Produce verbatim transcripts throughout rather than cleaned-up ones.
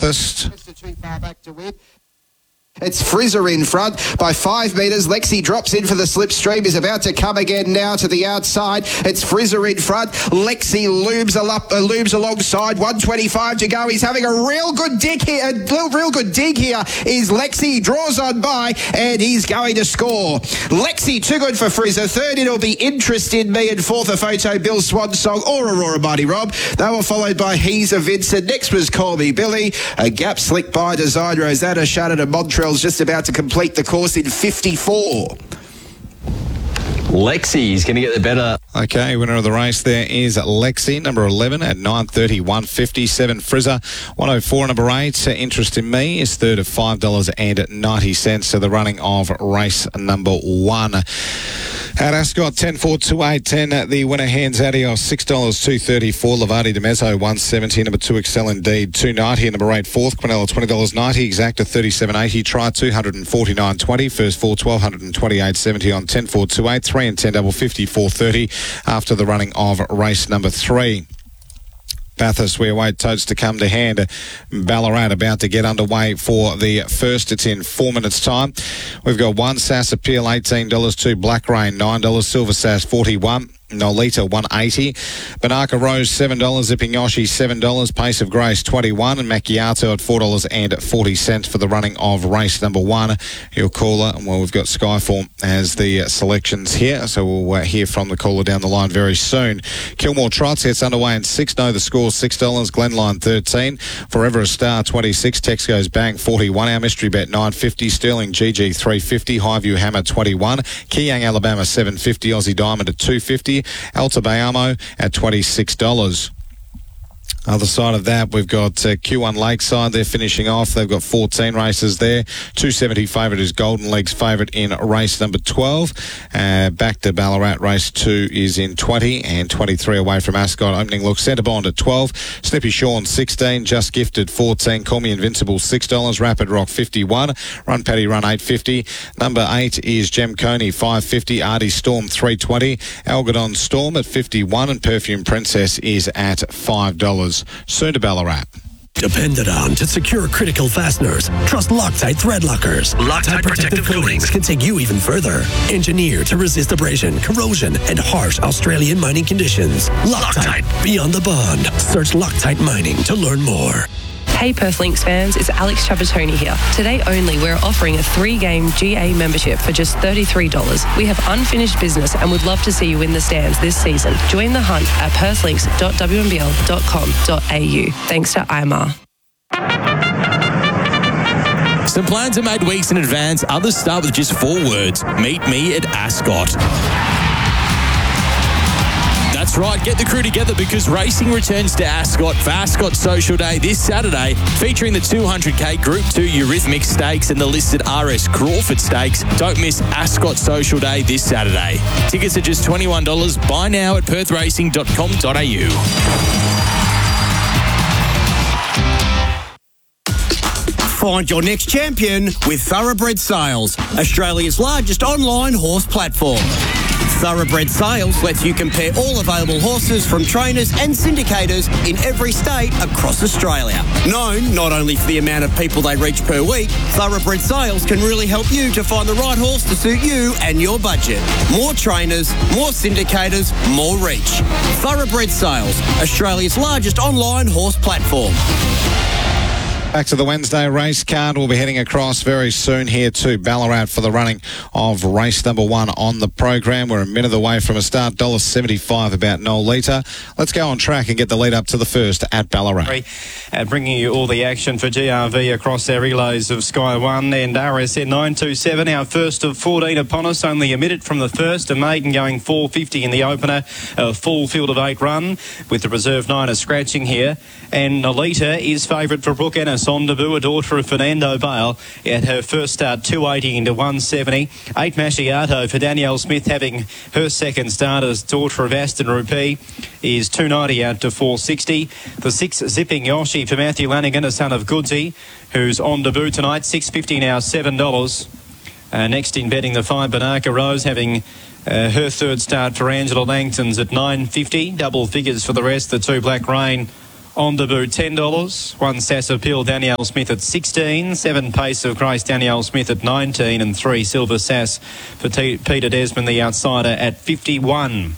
Bathurst. It's Frizzer in front by five metres. Lexi drops in for the slipstream. Is about to come again now to the outside. It's Frizzer in front. Lexi looms, up, uh, looms alongside. one twenty-five to go. He's having a real good dig here. A real, real good dig here is Lexi. He draws on by and he's going to score. Lexi too good for Frizzer. Third it'll be Interest in Me, and fourth a photo Bill Swan Song or Aurora Mighty Rob. They were followed by He's a Vincent. Next was Call Me Billy. A gap slick by Design Rosanna Shannon and Montreal. Just about to complete the course in fifty-four. Lexi's going to get the better. Okay, winner of the race there is Lexi, number eleven at nine thirty, one fifty-seven. Frizzer, one oh four, number eight. Uh, Interest in Me is third at five dollars ninety. So the running of race number one. At Ascot, ten four two eight ten. The winner hands out here, six dollars two thirty-four. Lavati de Mezzo, one seventy. Number two, Excel Indeed, two ninety. Number eight, fourth, Quinella, twenty dollars ninety. Exacta, thirty-seven eighty. Try, two forty-nine twenty. First four, twelve twenty-eight seventy on ten four two eight. Three and ten double, fifty-four thirty after the running of race number three. Bathurst, we await totes to come to hand. Ballarat about to get underway for the first. It's in four minutes' time. We've got one Sass Appeal, eighteen dollars. Two Black Rain, nine dollars. Silver Sass, forty-one dollars. Nolita, one eighty. Banaka Rose, seven dollars. Zipping Yoshi, seven dollars. Pace of Grace, twenty-one. And Macchiato at four dollars forty for the running of race number one. Your caller, well, we've got Skyform as the selections here, so we'll uh, hear from the caller down the line very soon. Kilmore Trots gets underway in six. Know the score, six dollars. Glenline, thirteen. Forever a Star, twenty-six. Tex Goes Bang, forty-one. Our Mystery Bet, nine fifty. Sterling G G, three fifty. Highview Hammer, twenty-one. Keyang Alabama, seven fifty. Aussie Diamond at two fifty. Alta Bayamo at twenty-six dollars. Other side of that, we've got uh, Q one Lakeside. They're finishing off. They've got fourteen races there. two seventy favourite is Golden League's favourite in race number twelve. Uh, back to Ballarat, race two is in twenty, and twenty-three away from Ascot. Opening look, Centre Bond at twelve. Snippy Sean, sixteen. Just Gifted, fourteen. Call Me Invincible, six dollars. Rapid Rock, fifty-one. Run Paddy Run, eight fifty. Number eight is Gem Coney, five fifty. Artie Storm, three twenty. Algodon Storm at fifty-one, and Perfume Princess is at five dollars. Soon to Ballarat. Depended on to secure critical fasteners. Trust Loctite Thread Lockers. Loctite protective coatings can take you even further. Engineered to resist abrasion, corrosion, and harsh Australian mining conditions. Loctite, beyond the bond. Search Loctite Mining to learn more. Hey Perth Lynx fans, it's Alex Trapattoni here. Today only, we're offering a three-game G A membership for just thirty-three dollars. We have unfinished business and would love to see you in the stands this season. Join the hunt at perth links dot w n b l dot com dot a u. Thanks to I M R. Some plans are made weeks in advance. Others start with just four words. Meet me at Ascot. That's right, get the crew together because racing returns to Ascot for Ascot Social Day this Saturday, featuring the two hundred k Group two Eurythmic Stakes and the listed R S Crawford Stakes. Don't miss Ascot Social Day this Saturday. Tickets are just twenty-one dollars. Buy now at perth racing dot com dot a u. Find your next champion with Thoroughbred Sales, Australia's largest online horse platform. Thoroughbred Sales lets you compare all available horses from trainers and syndicators in every state across Australia. Known not only for the amount of people they reach per week, Thoroughbred Sales can really help you to find the right horse to suit you and your budget. More trainers, more syndicators, more reach. Thoroughbred Sales, Australia's largest online horse platform. Back to the Wednesday race card. We'll be heading across very soon here to Ballarat for the running of race number one on the program. We're a minute away from a start. one dollar seventy-five about Nolita. Let's go on track and get the lead up to the first at Ballarat. Uh, bringing you all the action for G R V across our relays of Sky one and R S N nine two seven. Our first of fourteen upon us. Only a minute from the first. A maiden going four fifty in the opener. A full field of eight run with the reserve nine a scratching here. And Nolita is favourite for Brooke Ennis on debut, a daughter of Fernando Bale at her first start, two eighty into one seventy. Eight Macchiato for Danielle Smith, having her second start as daughter of Aston Rupee, is two ninety out to four sixty. The six Zipping Yoshi for Matthew Lanigan, a son of Goodsy, who's on debut tonight, six fifty now, seven dollars. Uh, next in betting, the five Banaka Rose, having uh, her third start for Angela Langton's at nine fifty. Double figures for the rest, the two Black Rain On debut, ten dollars. One Sass Appeal, Danielle Smith at sixteen. Seven Pace of Grace, Danielle Smith at nineteen. And three Silver Sass for T- Peter Desmond, the outsider, at fifty-one.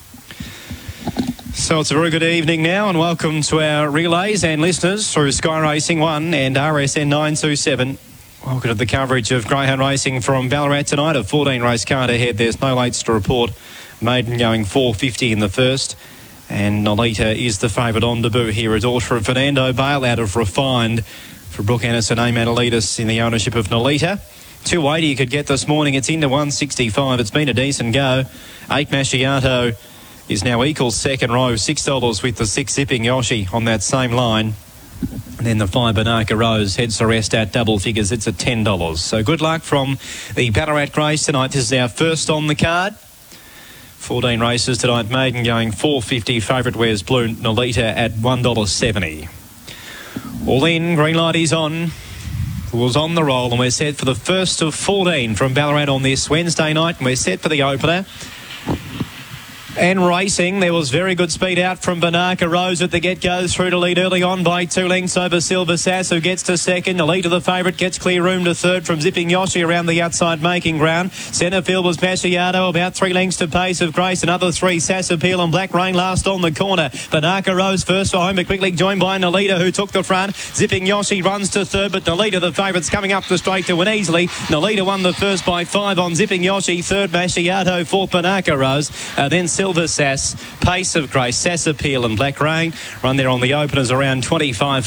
So it's a very good evening now, and welcome to our relays and listeners through Sky Racing one and R S N nine two seven. Welcome to the coverage of greyhound racing from Ballarat tonight. A fourteen race card ahead. There's no lates to report. Maiden going four fifty in the first. And Nolita is the favourite on debut here. A daughter of Fernando Bale out of Refined for Brooke Ennis and A. Manolidis in the ownership of Nolita. two eighty you could get this morning. It's into one sixty-five. It's been a decent go. eight Macchiato is now equals second row. six dollars with the six Zipping Yoshi on that same line. And then the five Banaka Rose heads to rest at double figures. It's at ten dollars. So good luck from the Ballarat Grays tonight. This is our first on the card. fourteen races tonight. Maiden going four fifty. Favourite wears blue. Nolita at one dollar seventy. All in. Green light is on. Was on the roll, and we're set for the first of fourteen from Ballarat on this Wednesday night. And we're set for the opener. And racing, there was very good speed out from Banaka Rose at the get-go, through to lead early on by two lengths over Silver Sass, who gets to second. The lead of the favourite gets clear room to third from Zipping Yoshi around the outside making ground. Centre field was Macchiato, about three lengths to Pace of Grace. Another three, Sass Appeal and Black Rain last on the corner. Banaka Rose first for home, but quickly joined by Nolita, who took the front. Zipping Yoshi runs to third, but Nolita, the favourite's coming up the straight to win easily. Nolita won the first by five on Zipping Yoshi. Third, Macchiato. Fourth, Banaka Rose. Uh, then Silver Sass, Pace of Grace, Sass Appeal and Black Rain. Run there on the openers around twenty-five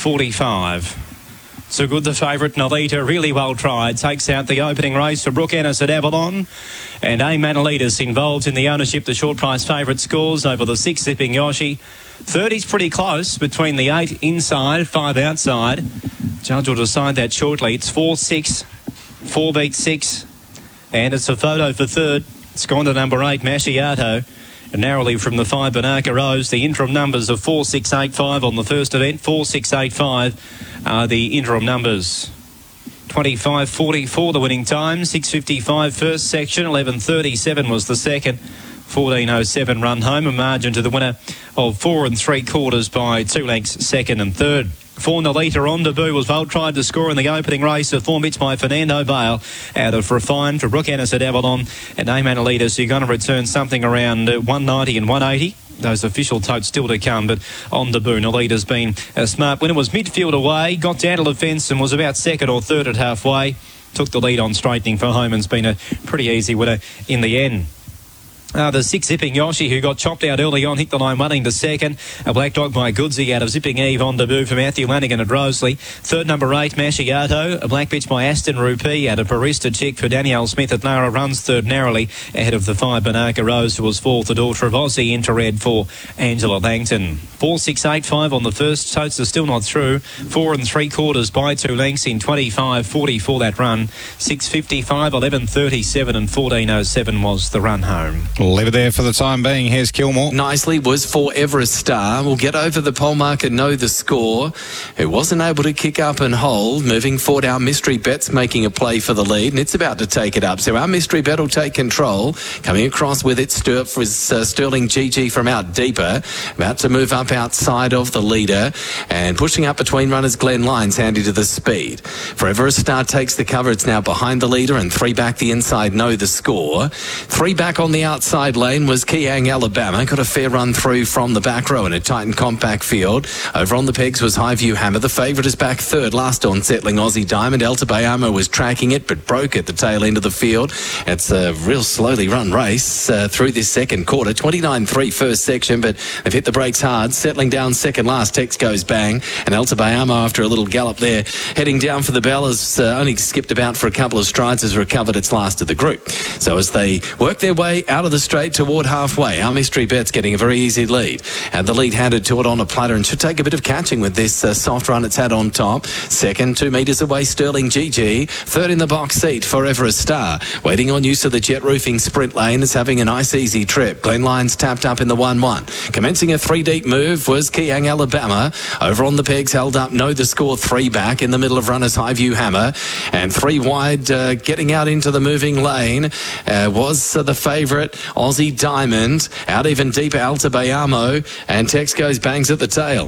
forty-five. So good the favourite, Nolita, really well tried. Takes out the opening race for Brooke Ennis at Avalon. And A. Manolidis involved in the ownership. The short price favourite scores over the six Zipping Yoshi. thirty's pretty close between the eight inside, five outside. Judge will decide that shortly. It's four six, four beat six. And it's a photo for third. It's gone to number eight, Macchiato. And narrowly from the five Banaka Rose, the interim numbers of four six eight five on the first event. four six eight five are the interim numbers. twenty-five forty-four the winning time. six fifty-five first section. eleven thirty-seven was the second. fourteen oh seven run home. A margin to the winner of four and three quarters by two lengths, second and third. For Nolita on debut was well tried to score in the opening race. A four bits by Fernando Bale out of Refined for Brooke Ennis at Avalon. And A. Manolidis, you're going to return something around one ninety and one eighty. Those official totes still to come, but on debut, Nolita's been a smart winner. Was midfield away, got down to the fence and was about second or third at halfway. Took the lead on straightening for home and's been a pretty easy winner in the end. Uh, the six Zipping Yoshi, who got chopped out early on, hit the line running to second. A black dog by Goodsey out of Zipping Eve on debut for Matthew Lanigan at Rosalie. Third, number eight, Macchiato. A black bitch by Aston Rupee out of Barista Chick for Danielle Smith at Nara. Runs third narrowly ahead of the five Banaka Rose, who was fourth. The daughter of Aussie into red for Angela Langton. four six eight five on the first. Totes are still not through. Four and three quarters by two lengths in twenty-five forty-four that run. six fifty-five, eleven thirty-seven and fourteen oh seven was the run home. Leave it there for the time being. Here's Kilmore. Nicely was for Everest Star. We'll get over the pole marker, know the score. Who wasn't able to kick up and hold. Moving forward, our Mystery Bet's making a play for the lead, and it's about to take it up. So our Mystery Bet will take control. Coming across with it, Stir- for, uh, Sterling G G from out deeper. About to move up outside of the leader. And pushing up between runners, Glenn Lyons, handy to the speed. For Everest Star takes the cover. It's now behind the leader, and three back the inside, know the score. Three back on the outside lane was Kiang, Alabama. Got a fair run through from the back row in a tight and compact field. Over on the pegs was Highview Hammer. The favourite is back third. Last on settling Aussie Diamond. Elta Bayamo was tracking it, but broke at the tail end of the field. It's a real slowly run race uh, through this second quarter. twenty-nine three first section, but they've hit the brakes hard. Settling down second last. Tex goes bang. And Elta Bayamo, after a little gallop there, heading down for the bell, has uh, only skipped about for a couple of strides, has recovered its last of the group. So as they work their way out of the straight toward halfway, our Mystery Bet's getting a very easy lead. And the lead handed to it on a platter and should take a bit of catching with this uh, soft run it's had on top. Second, two metres away, Sterling G G. Third in the box seat for Everest Star. Waiting on use of the jet roofing sprint lane is having a nice easy trip. Glen Lyons tapped up in the one one. Commencing a three deep move was Kiang, Alabama. Over on the pegs, held up, know the score, three back. In the middle of runners, Highview Hammer. And three wide, uh, getting out into the moving lane uh, was uh, the favourite, Aussie Diamond. Out even deeper, Alta Bayamo, and Tex goes bangs at the tail.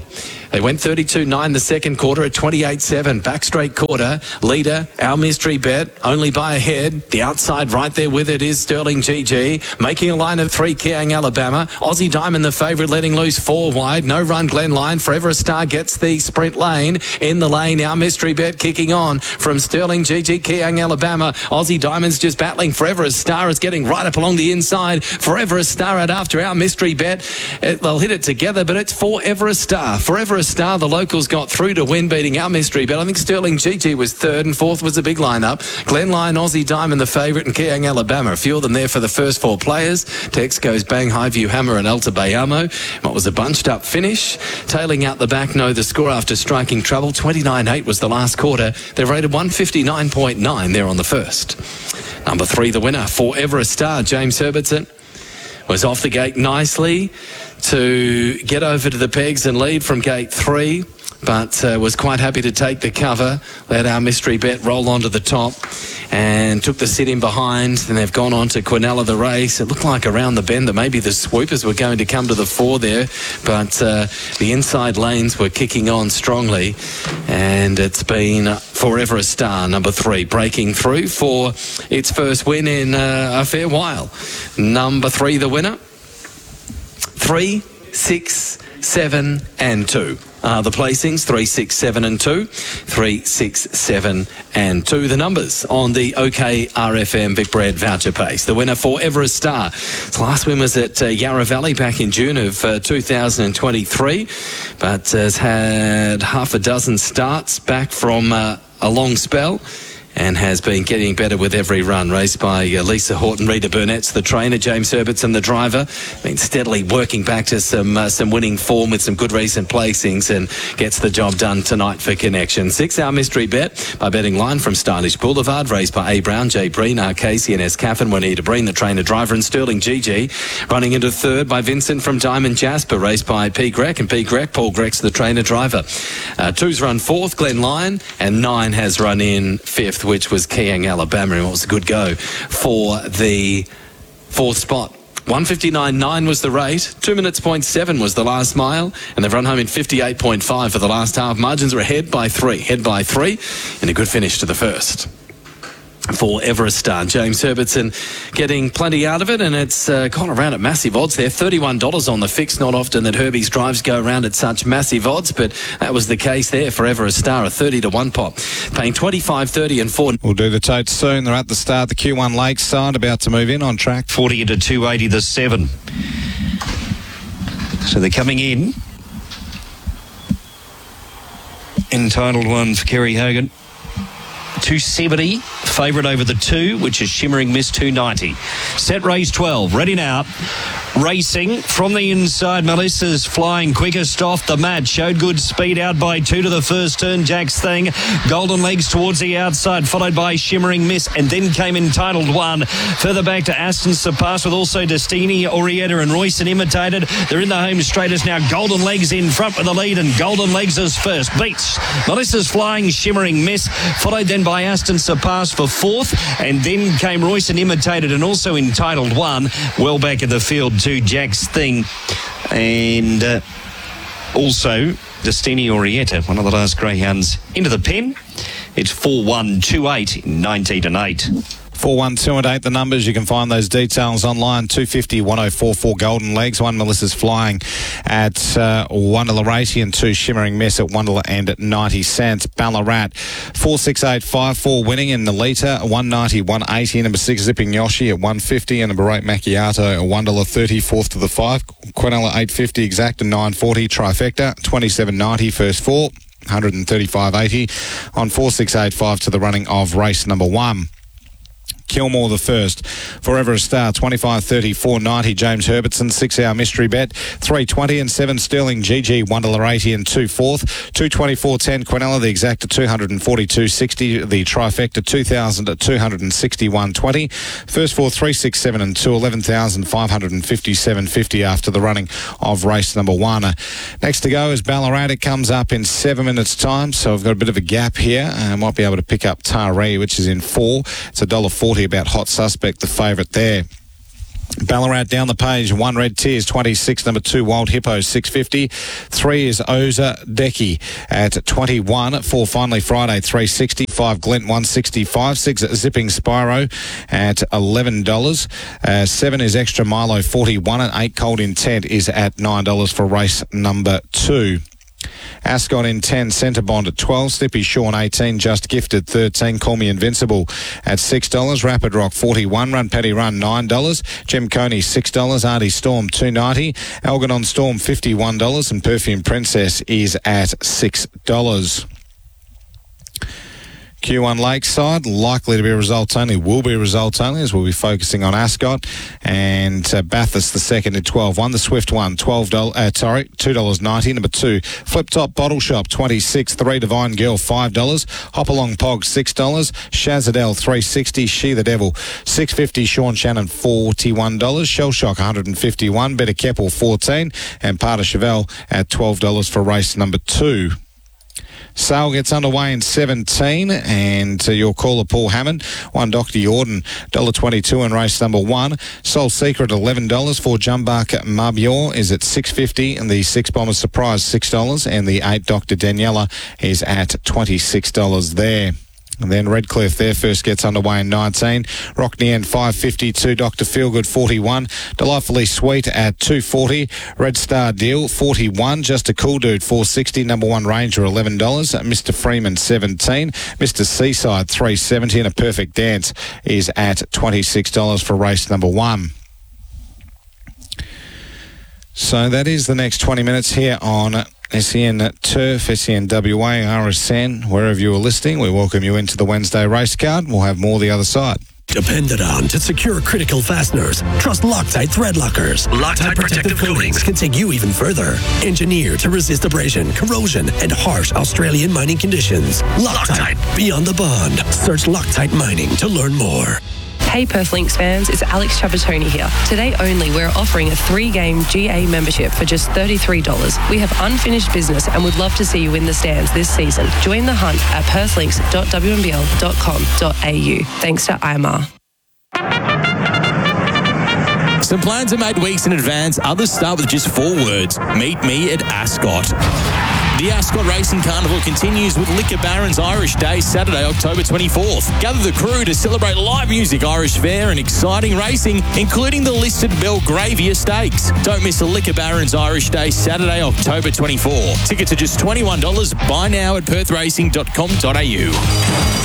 They went thirty-two nine the second quarter at twenty-eight seven. Back straight quarter. Leader, Our Mystery Bet, only by a head. The outside right there with it is Sterling G G. Making a line of three, Kiang Alabama. Aussie Diamond, the favourite, letting loose four wide. No run, Glen Line. Forever a Star gets the sprint lane. In the lane, Our Mystery Bet kicking on from Sterling G G, Kiang Alabama. Aussie Diamond's just battling. Forever a Star is getting right up along the inside. Forever a Star out after Our Mystery Bet. It, they'll hit it together, but it's Forever a Star. Forever a Star, the locals got through to win, beating Our Mystery Bet. I think Sterling G G was third and fourth was a big lineup. Glen Line, Aussie Diamond, the favourite, and Kiang Alabama. A few of them there for the first four players. Tex goes Bang, Highview Hammer and Alta Bayamo. What was a bunched up finish. Tailing out the back, no, the score after striking trouble. twenty-nine eight was the last quarter. They're rated one fifty-nine point nine there on the first. Number three, the winner, Forever a Star, James Herbertson, was off the gate nicely to get over to the pegs and lead from gate three, but uh, was quite happy to take the cover, let Our Mystery Bet roll onto the top and took the sit in behind. Then they've gone on to Quinella the race. It looked like around the bend that maybe the swoopers were going to come to the fore there, but uh, the inside lanes were kicking on strongly, and it's been Forever a Star, number three, breaking through for its first win in uh, a fair while. Number three, the winner. Three, six, seven, and two. Uh, the placings, three, six, seven, and two. Three, six, seven, and two. The numbers on the O K R F M Vic Bread voucher pace. The winner, Forever a Star. Its last win was at uh, Yarra Valley back in June of uh, two thousand twenty-three, but has had half a dozen starts back from uh, a long spell, and has been getting better with every run. Raced by uh, Lisa Horton, Rita Burnett's the trainer, James Herbertson the driver. Been steadily working back to some uh, some winning form with some good recent placings, and gets the job done tonight for Connection. Six Our Mystery Bet by Betting Line from Stylish Boulevard, raised by A. Brown, J. Breen, R. Casey and S. Caffin. Juanita Breen, the trainer driver, and Sterling G G. Running into third by Vincent from Diamond Jasper, raced by P. Grech, and P. Grech, Paul Grech's the trainer driver. Uh, two's run fourth, Glen Line, and nine has run in fifth, which was Kiang Alabama, and it was a good go for the fourth spot. one fifty-nine nine was the rate. Two minutes point seven was the last mile, and they've run home in fifty-eight point five for the last half. Margins are ahead by three, head by three, and a good finish to the first. Forever a Star, James Herbertson getting plenty out of it, and it's uh, gone around at massive odds there. thirty-one dollars on the fix. Not often that Herbie's drives go around at such massive odds, but that was the case there. Forever a Star, a thirty to one pop, paying twenty-five, thirty and four. We'll do the totes soon. They're at the start. The Q one Lakeside about to move in on track. forty into two eighty the seven. So they're coming in. Entitled one for Kerry Hogan. two seventy, favourite over the two, which is Shimmering Miss two ninety. Set race twelve, ready now. Racing from the inside, Melissa's flying quickest off the mat. Showed good speed out by two to the first turn. Jack's Thing, Golden Legs towards the outside, followed by Shimmering Miss, and then came Entitled One. Further back to Aston Surpass with also Destiny, Orietta and Royce and Imitated. They're in the home straightest now. Golden Legs in front with the lead, and Golden Legs is first. Beats Melissa's flying Shimmering Miss, followed then by Aston Surpass for fourth, and then came Royce and Imitated, and also Entitled One. Well back in the field to Jack's Thing, and uh, also Destiny Orietta, one of the last greyhounds into the pen. It's four one two eight, nineteen and eight. four one two and eight, the numbers. You can find those details online. two fifty, one oh four four Golden Legs. One Melissa's Flying at uh, one dollar eighty, and two Shimmering Miss at one dollar ninety. Ballarat, four six eight five four winning in the litre, one ninety, one eighty. Number six, Zipping Yoshi at one fifty, and number eight, Macchiato at one dollar thirty, fourth to the five. Quinella eight fifty exact and nine forty. Trifecta, twenty-seven ninety, first four, one thirty-five eighty. On four six eight five to the running of race number one. Kilmore the first, Forever a Star, twenty-five thirty, four ninety. James Herbertson, six Our Mystery Bet, three twenty and seven. Sterling G G, one dollar eighty and two fourth. two twenty-four ten. Quinella, the exact at two forty-two sixty. The trifecta, two thousand at two sixty-one twenty. First four, three six seven and two, eleven thousand five fifty-seven fifty after the running of race number one. Uh, next to go is Ballarat. It comes up in seven minutes time, so I've got a bit of a gap here. I might be able to pick up Taree, which is in four. It's a dollar forty about Hot Suspect, the favourite there. Ballarat down the page, one Red Tears, twenty-six, number two Wild Hippo, six fifty. Three is Oza Decky at twenty-one. Four Finally Friday, three sixty. Five Glent, one sixty-five. Six Zipping Spyro at eleven dollars. Uh, seven is Extra Milo, forty-one. And eight Cold Intent is at nine dollars for race number two. Ascot in ten, Centre Bond at twelve, Slippy Sean eighteen, Just Gifted thirteen, Call Me Invincible at six dollars, Rapid Rock forty-one, Run Paddy Run nine dollars, Jim Coney six dollars, Artie Storm two ninety, Algernon Storm fifty-one dollars, and Perfume Princess is at six dollars. Q one Lakeside, likely to be results only, will be results only, as we'll be focusing on Ascot. And uh, Bathurst, the second at twelve one. The Swift one, twelve dollars, uh, sorry, two dollars ninety. Number two, Flip Top Bottle Shop, twenty-six. Three Divine Girl, five dollars. Hop Along Pog, six dollars. Shazadell, three sixty. She the Devil, six fifty. Sean Shannon, forty-one dollars. Shell Shock, one hundred fifty-one. Better Keppel, fourteen. And Parter Chevelle at twelve dollars for race number two. Sale gets underway in seventeen, and uh, your caller Paul Hammond, one Doctor Jordan, one dollar twenty-two in race number one. Soul Secret, eleven dollars. For Jumbuck Mabior is at six fifty, and the Six Bomber Surprise, six dollars, and the eight Doctor Daniela is at twenty-six dollars there. And then Redcliffe there first gets underway in nineteen. Rockney End five fifty-two. Doctor Feelgood forty-one. Delightfully Sweet at two forty. Red Star Deal forty-one. Just a Cool Dude four sixty. Number one Ranger eleven dollars. Mister Freeman seventeen. Mister Seaside three seventy. And A Perfect Dance is at twenty-six dollars for race number one. So that is the next twenty minutes here on S E N Turf, S E N W A, R S N, wherever you are listening. We welcome you into the Wednesday race card. We'll have more the other side. Depended on to secure critical fasteners. Trust Loctite thread lockers. Loctite protective coatings can take you even further. Engineered to resist abrasion, corrosion, and harsh Australian mining conditions. Loctite, beyond the bond. Search Loctite Mining to learn more. Hey Perth Lynx fans, it's Alex Trapattoni here. Today only, we're offering a three-game G A membership for just thirty-three dollars. We have unfinished business and would love to see you in the stands this season. Join the hunt at perth lynx dot w m b l dot com dot a u. Thanks to I M A R. Some plans are made weeks in advance. Others start with just four words. Meet me at Ascot. The Ascot Racing Carnival continues with Liquor Barons Irish Day, Saturday, October twenty-fourth. Gather the crew to celebrate live music, Irish fare and exciting racing, including the listed Belgravia Stakes. Don't miss the Liquor Barons Irish Day, Saturday, October twenty-fourth. Tickets are just twenty-one dollars. Buy now at perth racing dot com dot a u.